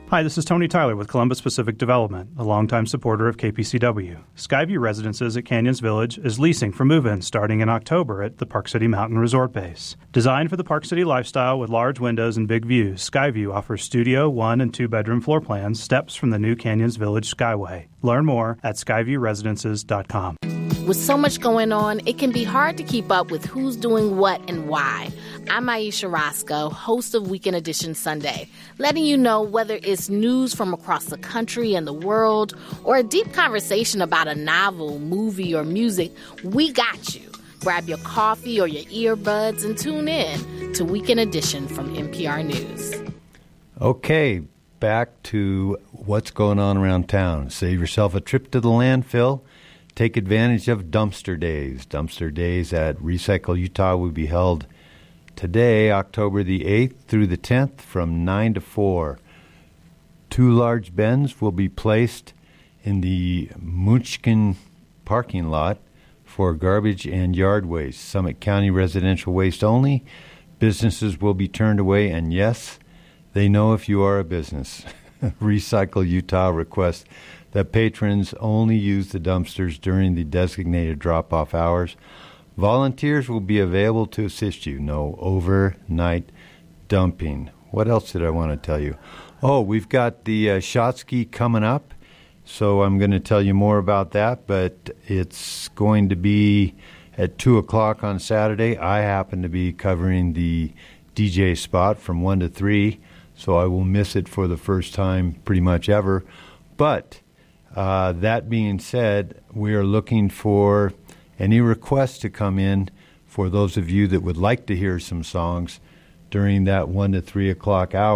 Hi, this is Tony Tyler with Columbus Pacific Development, a longtime supporter of KPCW. Skyview Residences at Canyons Village is leasing for move-in starting in October at the Park City Mountain Resort Base. Designed for the Park City lifestyle with large windows and big views, Skyview offers studio, 1- and 2-bedroom floor plans, steps from the new Canyons Village Skyway. Learn more at skyviewresidences.com. With so much going on, it can be hard to keep up with who's doing what and why. I'm Aisha Roscoe, host of Weekend Edition Sunday, letting you know whether it's news from across the country and the world or a deep conversation about a novel, movie, or music, we got you. Grab your coffee or your earbuds and tune in to Weekend Edition from NPR News. Okay, back to what's going on around town. Save yourself a trip to the landfill. Take advantage of Dumpster Days. Dumpster Days at Recycle Utah will be held today, October the 8th through the 10th from 9 to 4. 2 large bins will be placed in the Munchkin parking lot for garbage and yard waste. Summit County residential waste only. Businesses will be turned away, and yes, they know if you are a business. Recycle Utah requests that patrons only use the dumpsters during the designated drop-off hours. Volunteers will be available to assist you. No overnight dumping. What else did I want to tell you? Oh, we've got the Shotsky coming up, so I'm going to tell you more about that, but it's going to be at 2 o'clock on Saturday. I happen to be covering the DJ spot from 1 to 3, so I will miss it for the first time pretty much ever. But that being said, we are looking for any requests to come in for those of you that would like to hear some songs during that 1 to 3 o'clock hour.